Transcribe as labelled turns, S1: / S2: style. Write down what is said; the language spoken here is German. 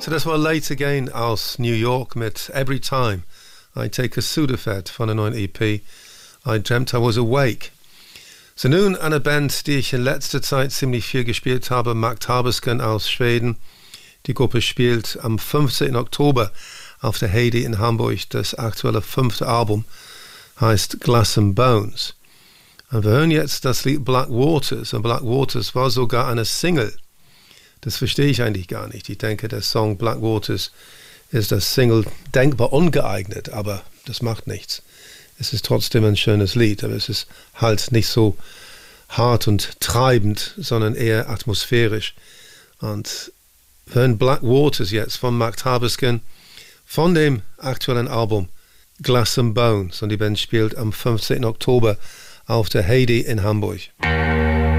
S1: So das war Late Again aus New York mit Every Time I Take a Sudafed von der neuen EP I Dreamt I Was Awake. So nun eine Band, die ich in letzter Zeit ziemlich viel gespielt habe, Mark Tabusken aus Schweden. Die Gruppe spielt am 15. Oktober auf der Heidi in Hamburg. Das aktuelle 5. Album heißt Glass and Bones. Und wir hören jetzt das Lied Black Waters. Und Black Waters war sogar eine Single. Das verstehe ich eigentlich gar nicht. Ich denke, der Song Black Waters ist das Single denkbar ungeeignet, aber das macht nichts. Es ist trotzdem ein schönes Lied, aber es ist halt nicht so hart und treibend, sondern eher atmosphärisch. Und wir hören Black Waters jetzt von Mark Tabusken von dem aktuellen Album Glass and Bones. Und die Band spielt am 15. Oktober auf der Heidi in Hamburg.